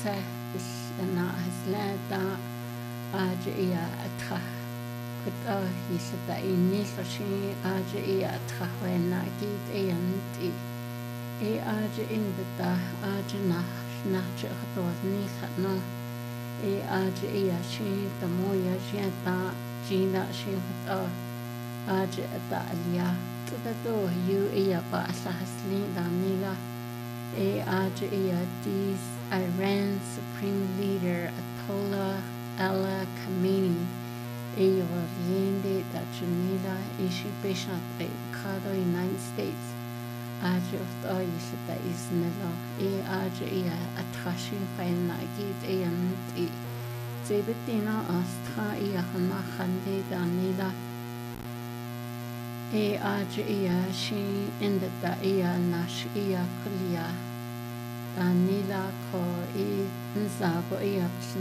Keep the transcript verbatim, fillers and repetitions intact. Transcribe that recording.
tle bis na haslata aja ia atha kut a yisata inilloshi aja ia atha wena git eyanti e aja indata aja na nacha khatos ni khatno e aja ia shi tamoya shiata jina shi khata aja ata alia tutato yu ia ba hasli danila e aja ia dis Iran Supreme Leader Ayatollah Ali Khamenei e oriente da Janila ishi beshat be kado United States aja ofta yisita isnelo e aja ia atrashi faina git e anti zebetina astra ia hana khande danila e aja ia shi indata ia nash ia kulia danila ko e nzabo ia